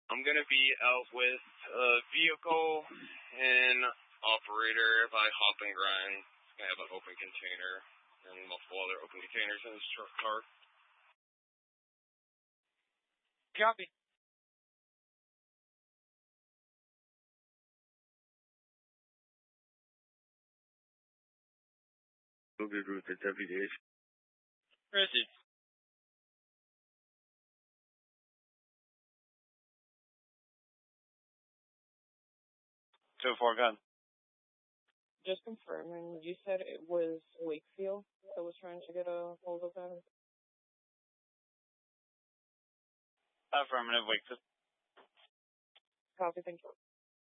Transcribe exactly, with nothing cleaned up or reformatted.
I'm going to be out with a vehicle and operator by Hop and Grind. I have an open container and multiple other open containers in this truck car. Copy. Go good with the deputies. Received. Two four gun. Just confirming, you said it was Wakefield that was trying to get a hold of them? Affirmative, Wakefield. Copy, thank you.